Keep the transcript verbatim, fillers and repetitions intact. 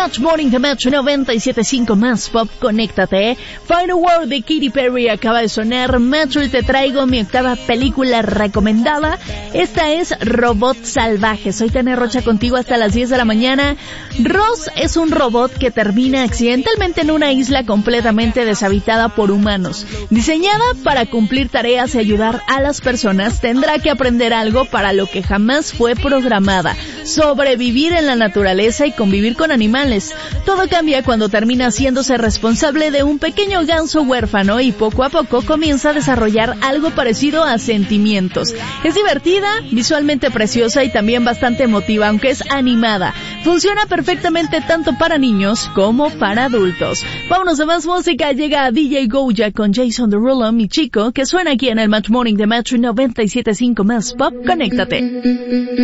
Match Morning de Match noventa y siete punto cinco más Pop, conéctate. Find a World de Katy Perry acaba de sonar. Match, hoy te traigo mi octava película recomendada. Esta es Robot Salvaje. Soy Tania Rocha contigo hasta las diez de la mañana. Ross es un robot que termina accidentalmente en una isla completamente deshabitada por humanos. Diseñada para cumplir tareas y ayudar a las personas, tendrá que aprender algo para lo que jamás fue programada: sobrevivir en la naturaleza y convivir con animales. Todo cambia cuando termina haciéndose responsable de un pequeño ganso huérfano y poco a poco comienza a desarrollar algo parecido a sentimientos. Es divertida, visualmente preciosa y también bastante emotiva, aunque es animada. Funciona perfectamente tanto para niños como para adultos. Vámonos a más música. Llega D J Goya con Jason Derulo, mi chico, que suena aquí en el Match Morning de Match noventa y siete punto cinco más Pop. Conéctate.